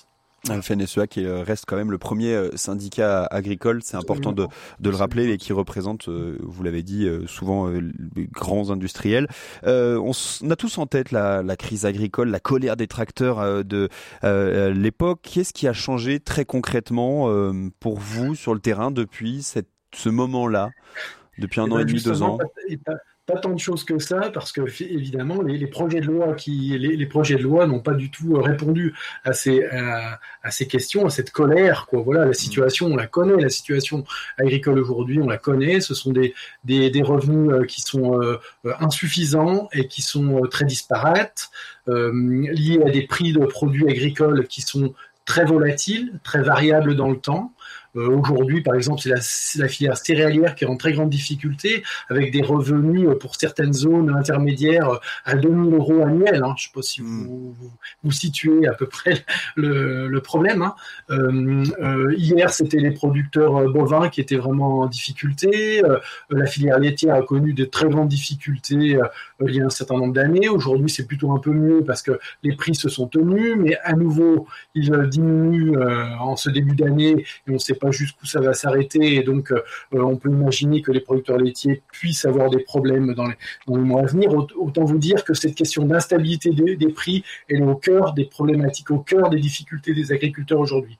La F N S E A qui reste quand même le premier syndicat agricole, c'est important de, de le rappeler, et qui représente, vous l'avez dit, souvent les grands industriels. Euh, on, on a tous en tête la, la crise agricole, la colère des tracteurs de euh, l'époque. Qu'est-ce qui a changé très concrètement euh, pour vous sur le terrain depuis cette, ce moment-là, depuis un et an et demi, deux ans? Pas, pas tant de choses que ça, parce que évidemment les, les projets de loi qui les, les projets de loi n'ont pas du tout répondu à ces à, à ces questions, à cette colère, quoi. Voilà, la situation, on la connaît, la situation agricole aujourd'hui, on la connaît. Ce sont des des, des revenus qui sont euh, insuffisants et qui sont très disparates, euh, liés à des prix de produits agricoles qui sont très volatiles, très variables dans le temps. Euh, aujourd'hui, par exemple, c'est la, c'est la filière céréalière qui est en très grande difficulté, avec des revenus euh, pour certaines zones intermédiaires euh, à deux mille euros annuels. Hein. Je ne sais pas si vous, vous vous situez à peu près le, le problème. Hein. Euh, euh, hier, c'était les producteurs euh, bovins qui étaient vraiment en difficulté. Euh, la filière laitière a connu de très grandes difficultés euh, il y a un certain nombre d'années. Aujourd'hui, c'est plutôt un peu mieux parce que les prix se sont tenus, mais à nouveau, ils euh, diminuent euh, en ce début d'année et on ne sait pas jusqu'où ça va s'arrêter, et donc euh, on peut imaginer que les producteurs laitiers puissent avoir des problèmes dans les, dans les mois à venir. Autant vous dire que cette question d'instabilité des, des prix, elle est au cœur des problématiques, au cœur des difficultés des agriculteurs aujourd'hui.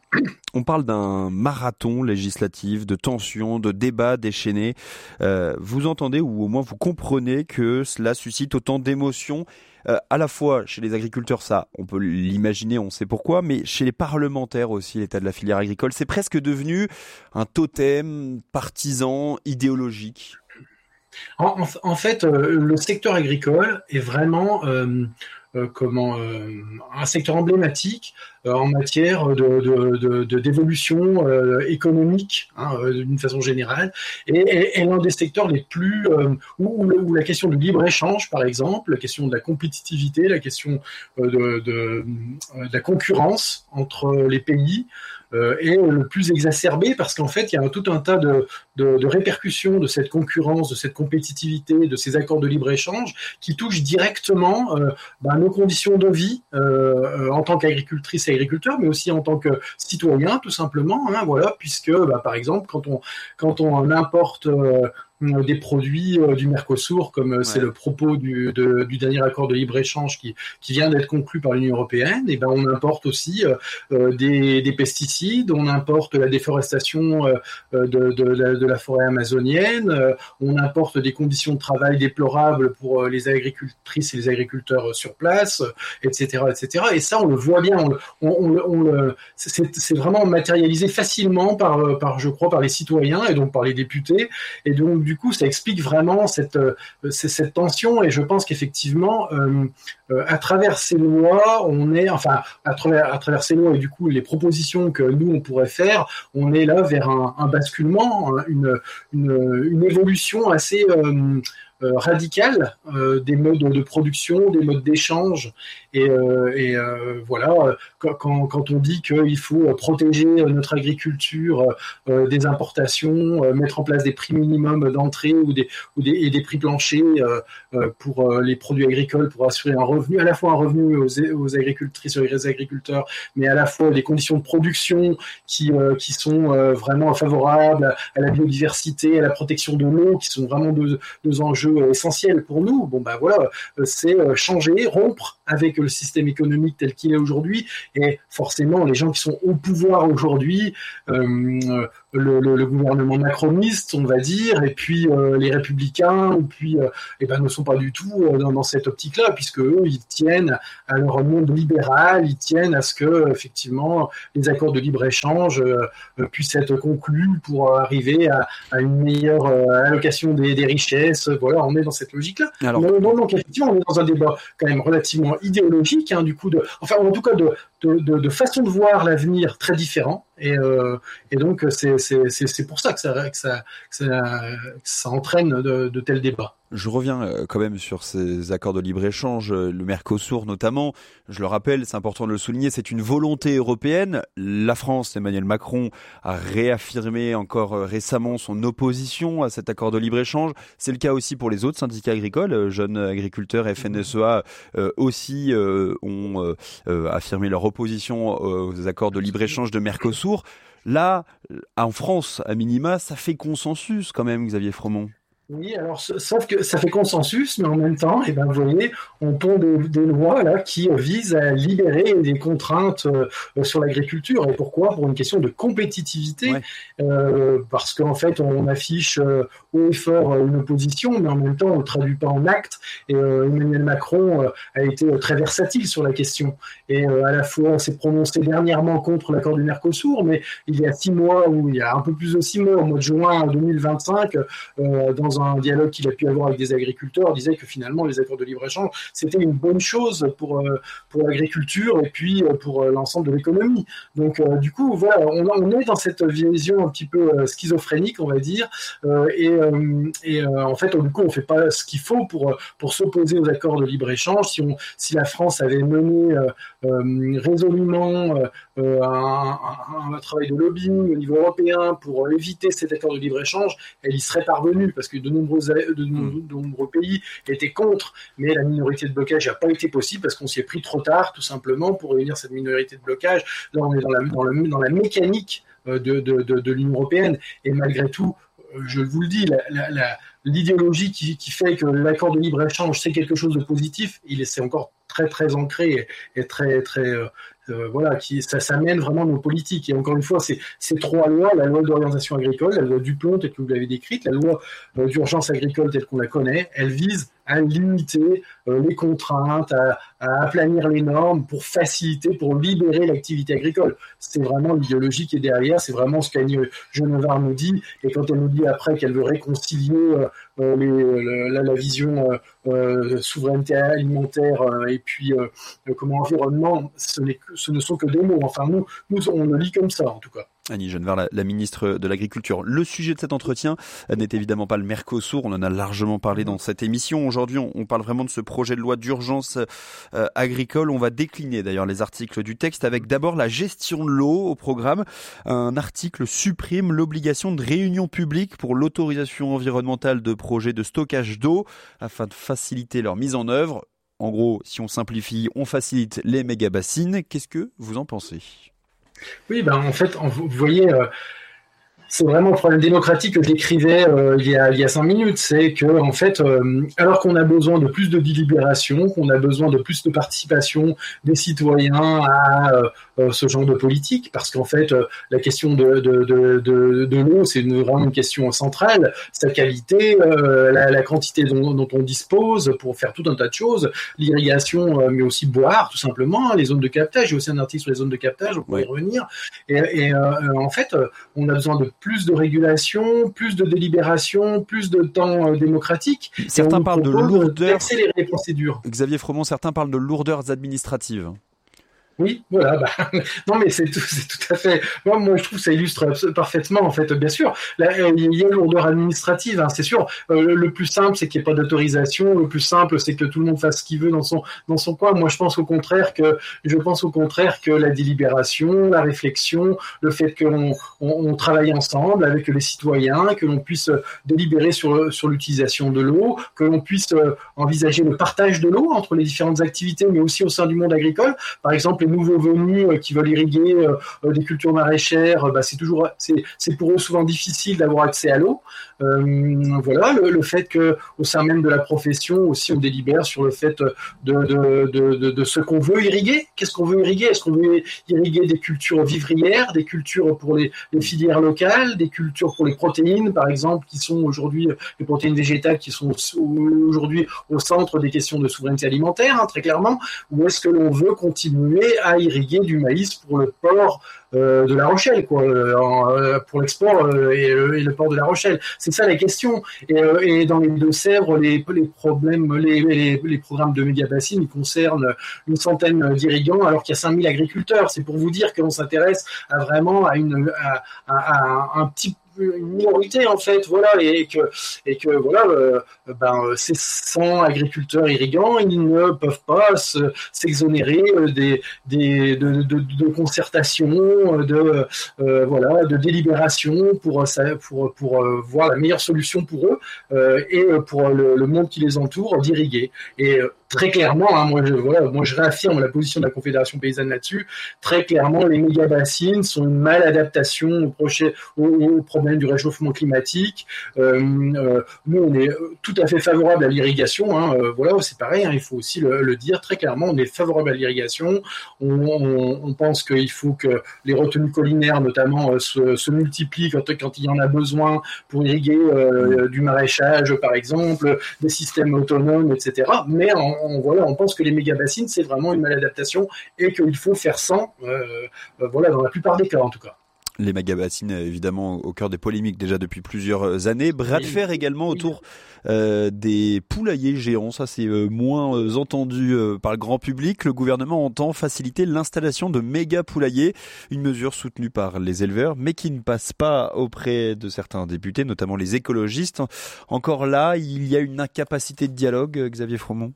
On parle d'un marathon législatif, de tensions, de débats déchaînés. Euh, vous entendez, ou au moins vous comprenez, que cela suscite autant d'émotions, euh, à la fois chez les agriculteurs, ça, on peut l'imaginer, on sait pourquoi, mais chez les parlementaires aussi, l'état de la filière agricole, c'est presque devenu un totem partisan, idéologique. En, en, en fait, euh, le secteur agricole est vraiment... Euh, Euh, comment euh, un secteur emblématique euh, en matière de, de, de, de d'évolution euh, économique, hein, euh, d'une façon générale, et, et, et l'un des secteurs les plus euh, où, où la question du libre échange, par exemple, la question de la compétitivité, la question euh, de, de, de la concurrence entre les pays euh, est le plus exacerbé, parce qu'en fait, il y a tout un tas de, de, de répercussions de cette concurrence, de cette compétitivité, de ces accords de libre-échange qui touchent directement euh, bah, nos conditions de vie euh, en tant qu'agricultrice et agriculteur, mais aussi en tant que citoyen, tout simplement. Hein, voilà, puisque, bah, par exemple, quand on, quand on importe euh, des produits euh, du Mercosur, comme ouais. c'est le propos du, de, du dernier accord de libre-échange qui, qui vient d'être conclu par l'Union européenne, et ben on importe aussi euh, des, des pesticides, on importe la déforestation euh, de, de, de, de la forêt amazonienne, euh, on importe des conditions de travail déplorables pour euh, les agricultrices et les agriculteurs sur place, et cetera, et cetera. Et ça, on le voit bien, on, on, on, on le, c'est, c'est vraiment matérialisé facilement par, par, je crois, par les citoyens et donc par les députés, et donc du Du coup, ça explique vraiment cette, euh, cette tension, et je pense qu'effectivement, euh, euh, à travers ces lois, on est, enfin, à travers, à travers ces lois et du coup les propositions que nous on pourrait faire, on est là vers un, un basculement, une, une, une évolution assez euh, euh, radicale euh, des modes de production, des modes d'échange, et, euh, et euh, voilà, quand, quand on dit qu'il faut protéger notre agriculture euh, des importations, euh, mettre en place des prix minimums d'entrée ou des, ou des, et des prix planchers euh, euh, pour euh, les produits agricoles, pour assurer un revenu, à la fois un revenu aux, aux agricultrices et aux agriculteurs, mais à la fois des conditions de production qui, euh, qui sont euh, vraiment favorables à la biodiversité, à la protection de l'eau, qui sont vraiment deux, deux enjeux essentiels pour nous. Bon ben voilà, c'est changer, rompre avec le système économique tel qu'il est aujourd'hui, et forcément les gens qui sont au pouvoir aujourd'hui, euh, le, le, le gouvernement macroniste, on va dire, et puis euh, les républicains, et puis euh, eh ben, ne sont pas du tout euh, dans, dans cette optique-là, puisque eux, ils tiennent à leur monde libéral, ils tiennent à ce que effectivement les accords de libre-échange euh, puissent être conclus pour arriver à, à une meilleure euh, allocation des, des richesses. Voilà, on est dans cette logique-là. Alors, donc, donc effectivement, on est dans un débat quand même relativement idéologique, hein, du coup, de, enfin en tout cas de, de, de, de façon de voir l'avenir très différent. Et, euh, et donc c'est, c'est, c'est, c'est pour ça que ça, que ça, que ça, que ça entraîne de, de tels débats. Je reviens quand même sur ces accords de libre-échange, le Mercosur notamment. Je le rappelle, c'est important de le souligner, c'est une volonté européenne. La France, Emmanuel Macron, a réaffirmé encore récemment son opposition à cet accord de libre-échange. C'est le cas aussi pour les autres syndicats agricoles. Jeunes agriculteurs, F N S E A euh, aussi euh, ont euh, affirmé leur opposition opposition aux accords de libre-échange de Mercosur. Là, en France, à minima, ça fait consensus quand même, Xavier Fromont. Oui, alors sauf que ça fait consensus, mais en même temps, eh ben, vous voyez, on pond des, des lois là qui visent à libérer des contraintes euh, sur l'agriculture. Et pourquoi ? Pour une question de compétitivité, ouais. euh, parce qu'en fait, on affiche euh, haut et fort une opposition, mais en même temps, on ne traduit pas en actes. Et euh, Emmanuel Macron euh, a été très versatile sur la question. Et euh, à la fois, s'est prononcé dernièrement contre l'accord du Mercosur, mais il y a six mois, ou il y a un peu plus de six mois, au mois de juin deux mille vingt-cinq, euh, dans un un dialogue qu'il a pu avoir avec des agriculteurs, disait que finalement les accords de libre-échange c'était une bonne chose pour euh, pour l'agriculture et puis euh, pour euh, l'ensemble de l'économie. Donc euh, du coup voilà, on, on est dans cette vision un petit peu euh, schizophrénique, on va dire, euh, et euh, et euh, en fait du coup on fait pas ce qu'il faut pour pour s'opposer aux accords de libre-échange. Si on si la France avait mené euh, euh, résolument euh, un, un, un travail de lobbying au niveau européen pour éviter cet accord de libre-échange, elle y serait parvenue parce que de nombreux, de, de, de nombreux pays étaient contre, mais la minorité de blocage n'a pas été possible parce qu'on s'y est pris trop tard, tout simplement, pour réunir cette minorité de blocage. Là, on est dans la, dans la, dans la mécanique de, de, de, de l'Union européenne, et malgré tout, je vous le dis, la, la, la, l'idéologie qui, qui fait que l'accord de libre-échange, c'est quelque chose de positif, il est, c'est encore très, très ancré et, et très, très... Euh, Euh, voilà, qui, ça, ça mène vraiment nos politiques. Et encore une fois, c'est ces trois lois, la loi d'orientation agricole, la loi Duplon telle que vous l'avez décrite, la loi euh, d'urgence agricole telle qu'on la connaît, elles visent à limiter euh, les contraintes, à, à aplanir les normes pour faciliter, pour libérer l'activité agricole. C'est vraiment l'idéologie qui est derrière, c'est vraiment ce qu'Annie Genevard nous dit, et quand elle nous dit après qu'elle veut réconcilier euh, les, la, la vision euh, euh, souveraineté alimentaire euh, et puis euh, comment environnement, ce n'est que ce ne sont que des mots. Enfin, nous, nous, on le lit comme ça, en tout cas. Annie Genevard, la, la ministre de l'Agriculture. Le sujet de cet entretien n'est évidemment pas le Mercosur, on en a largement parlé dans cette émission. Aujourd'hui, on, on parle vraiment de ce projet de loi d'urgence euh, agricole. On va décliner d'ailleurs les articles du texte avec d'abord la gestion de l'eau au programme. Un article supprime l'obligation de réunion publique pour l'autorisation environnementale de projets de stockage d'eau afin de faciliter leur mise en œuvre. En gros, si on simplifie, on facilite les méga-bassines. Qu'est-ce que vous en pensez ? Oui, ben en fait, vous voyez, euh, c'est vraiment le problème démocratique que j'écrivais euh, il y a il y a cinq minutes, c'est que en fait, euh, alors qu'on a besoin de plus de délibération, qu'on a besoin de plus de participation des citoyens à euh, euh, ce genre de politique, parce qu'en fait, euh, la question de de de de, de l'eau, c'est une, vraiment une question centrale, sa qualité, euh, la, la quantité dont, dont on dispose pour faire tout un tas de choses, l'irrigation, euh, mais aussi boire, tout simplement, les zones de captage. J'ai aussi un article sur les zones de captage, on pourrait y revenir. Et, et euh, en fait, on a besoin de plus de régulation, plus de délibération, plus de temps euh, démocratique. Certains parlent de lourdeur. D'accélérer les procédures. Xavier Fromont, certains parlent de lourdeurs administratives. Oui, voilà. Bah, non, mais c'est tout, c'est tout à fait. Moi, moi, je trouve que ça illustre parfaitement, en fait. Bien sûr, là, il y a une lourdeur administrative, hein, c'est sûr. Euh, le plus simple, c'est qu'il n'y ait pas d'autorisation. Le plus simple, c'est que tout le monde fasse ce qu'il veut dans son dans son coin. Moi, je pense au contraire que je pense au contraire que la délibération, la réflexion, le fait qu'on on, on travaille ensemble avec les citoyens, que l'on puisse délibérer sur sur l'utilisation de l'eau, que l'on puisse envisager le partage de l'eau entre les différentes activités, mais aussi au sein du monde agricole. Par exemple, les nouveaux venus euh, qui veulent irriguer euh, des cultures maraîchères, euh, bah, c'est toujours, c'est, c'est pour eux souvent difficile d'avoir accès à l'eau. Euh, voilà, le, le fait que au sein même de la profession aussi on délibère sur le fait de de de de, de ce qu'on veut irriguer. Qu'est-ce qu'on veut irriguer ? Est-ce qu'on veut irriguer des cultures vivrières, des cultures pour les, les filières locales, des cultures pour les protéines, par exemple, qui sont aujourd'hui les protéines végétales qui sont aujourd'hui au centre des questions de souveraineté alimentaire, hein, très clairement. Ou est-ce que l'on veut continuer à irriguer du maïs pour le port euh, de La Rochelle, quoi, euh, pour l'export euh, et, et le port de La Rochelle. C'est ça la question. Et, euh, et dans les Deux-Sèvres, les, les problèmes, les, les, les programmes de méga-bassines concernent une centaine d'irrigants, alors qu'il y a cinq mille agriculteurs. C'est pour vous dire qu'on s'intéresse à vraiment à une à, à, à un petit une minorité en fait, voilà, et que et que voilà, euh, ben ces cent agriculteurs irrigants, ils ne peuvent pas se, s'exonérer des des de, de, de concertation, de euh, voilà, de délibération pour pour pour euh, voir la meilleure solution pour eux euh, et pour le, le monde qui les entoure d'irriguer. Et très clairement, hein, moi, je, voilà, moi je réaffirme la position de la Confédération paysanne là-dessus. Très clairement, les méga-bassines sont une maladaptation au, projet, au, au problème du réchauffement climatique. Euh, euh, nous, on est tout à fait favorable à l'irrigation. Hein, euh, voilà, c'est pareil, hein, il faut aussi le, le dire très clairement. On est favorable à l'irrigation. On, on, on pense qu'il faut que les retenues collinaires, notamment, euh, se, se multiplient quand, quand il y en a besoin pour irriguer euh, du maraîchage, par exemple, des systèmes autonomes, et cetera. Mais on, on, voilà, on pense que les méga-bassines, c'est vraiment une maladaptation et qu'il faut faire sans, euh, euh, voilà, dans la plupart des cas en tout cas. Les méga-bassines, évidemment, au cœur des polémiques déjà depuis plusieurs années. Bras de fer également autour euh, des poulaillers géants. Ça, c'est euh, moins euh, entendu euh, par le grand public. Le gouvernement entend faciliter l'installation de méga-poulaillers. Une mesure soutenue par les éleveurs, mais qui ne passe pas auprès de certains députés, notamment les écologistes. Encore là, il y a une incapacité de dialogue, Xavier Fromont.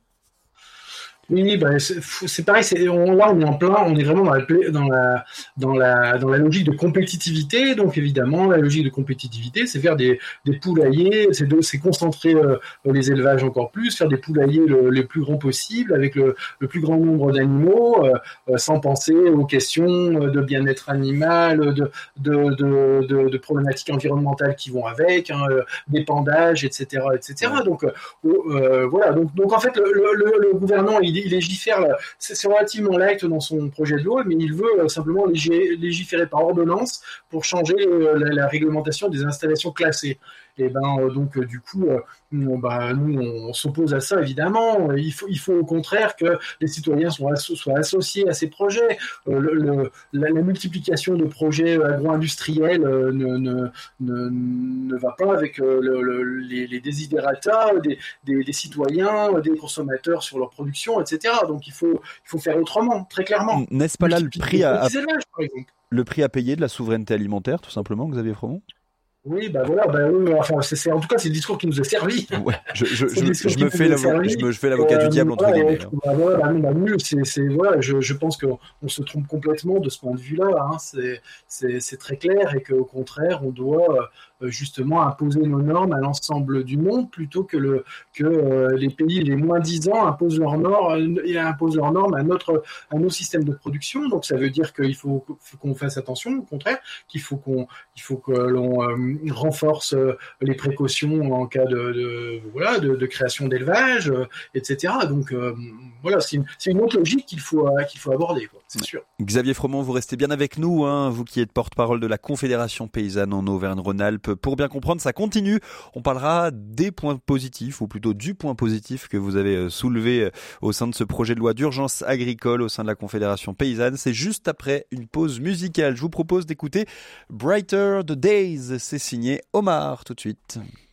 Oui, ben c'est, c'est pareil. C'est, on, là, on est en plein. On est vraiment dans la, dans la dans la dans la logique de compétitivité. Donc évidemment, la logique de compétitivité, c'est faire des des poulaillers, c'est de, c'est concentrer euh, les élevages encore plus, faire des poulaillers le, les plus grands possibles avec le, le plus grand nombre d'animaux, euh, euh, sans penser aux questions de bien-être animal, de de de de, de problématiques environnementales qui vont avec, hein, d'épandage, et cetera, et cetera. Donc euh, voilà. Donc donc en fait, le le, le gouvernement il il légifère, c'est relativement light dans son projet de loi, mais il veut simplement légiférer par ordonnance pour changer la, la réglementation des installations classées. Et ben donc du coup, on, bah, nous on, on s'oppose à ça évidemment. Il faut, il faut au contraire que les citoyens soient, asso- soient associés à ces projets. Euh, le, le, la, la multiplication de projets agro-industriels euh, ne, ne, ne, ne va pas avec euh, le, le, les, les desiderata des, des, des citoyens, des consommateurs sur leur production, et cetera. Donc il faut, il faut faire autrement, très clairement. N'est-ce pas là le prix à, à... élevages, par exemple. Le prix à payer de la souveraineté alimentaire, tout simplement, Xavier Fromont? Oui, bah voilà, bah oui, enfin, c'est, c'est, en tout cas, c'est le discours qui nous a servi. Ouais, je, je, je, je, me fais l'avo- je, me, je fais l'avocat euh, du diable, entre voilà, guillemets. Et, bah, voilà, bah, bah, mieux, c'est, c'est, voilà, je, je pense qu'on on se trompe complètement de ce point de vue-là, hein, c'est, c'est, c'est très clair, et qu'au contraire, on doit euh, justement imposer nos normes à l'ensemble du monde, plutôt que, le, que euh, les pays les moins disants imposent leurs normes, et imposent leurs normes à, notre, à nos systèmes de production. Donc ça veut dire qu'il faut, faut qu'on fasse attention, au contraire, qu'il faut, qu'on, il faut que l'on euh, renforce les précautions en cas de, de voilà de, de création d'élevage, euh, et cetera. Donc euh, voilà, c'est une, c'est une autre logique qu'il faut euh, qu'il faut aborder, quoi, c'est sûr. Xavier Fromont, vous restez bien avec nous, hein, vous qui êtes porte-parole de la Confédération paysanne en Auvergne-Rhône-Alpes. Pour bien comprendre, ça continue. On parlera des points positifs, ou plutôt du point positif que vous avez soulevé au sein de ce projet de loi d'urgence agricole au sein de la Confédération paysanne. C'est juste après une pause musicale. Je vous propose d'écouter Brighter the Days. C'est signé Omar tout de suite.